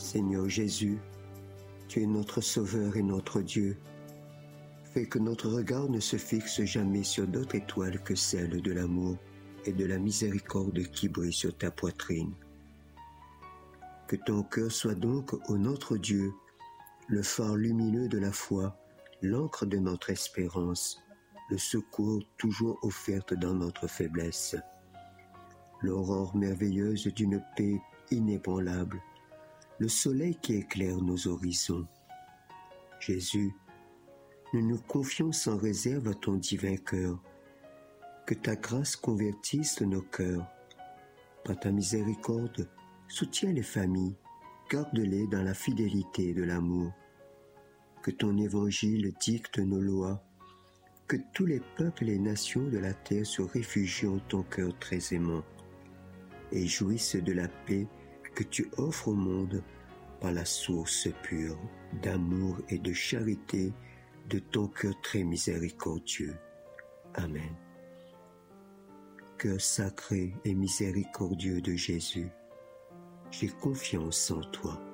Seigneur Jésus, tu es notre Sauveur et notre Dieu. Fais que notre regard ne se fixe jamais sur d'autres étoiles que celles de l'amour et de la miséricorde qui brillent sur ta poitrine. Que ton cœur soit donc, ô notre Dieu, le phare lumineux de la foi, l'encre de notre espérance, le secours toujours offert dans notre faiblesse, l'aurore merveilleuse d'une paix inébranlable, le soleil qui éclaire nos horizons. Jésus, nous nous confions sans réserve à ton divin cœur. Que ta grâce convertisse nos cœurs. Par ta miséricorde, soutiens les familles, garde-les dans la fidélité de l'amour. Que ton évangile dicte nos lois, que tous les peuples et nations de la terre se réfugient en ton cœur très aimant et jouissent de la paix que tu offres au monde par la source pure d'amour et de charité de ton cœur très miséricordieux. Amen. Cœur sacré et miséricordieux de Jésus, j'ai confiance en toi.